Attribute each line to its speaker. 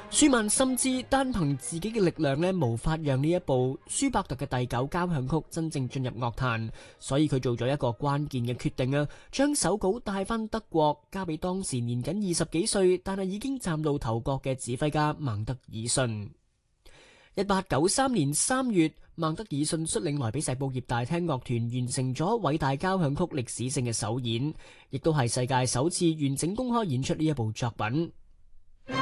Speaker 1: 舒曼深知單憑自己嘅力量呢，無法讓呢一部舒伯特嘅第九交響曲真正進入樂壇，所以佢做咗一個關鍵嘅決定啊，將手稿帶翻德國，交俾當時年僅20幾歲，但係已經嶄露頭角嘅指揮家孟德爾遜。1893年3月，孟德爾遜率領萊比錫布業大廳樂團完成咗偉大交響曲歷史性嘅首演，亦都係世界首次完整公開演出呢一部作品。